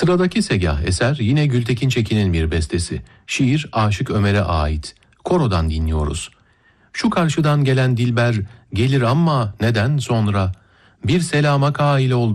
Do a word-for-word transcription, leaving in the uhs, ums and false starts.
Sıradaki segah eser yine Gültekin Çekin'in bir bestesi. Şiir Aşık Ömer'e ait. Korodan dinliyoruz. Şu karşıdan gelen dilber gelir ama neden sonra? Bir selama kail oldu.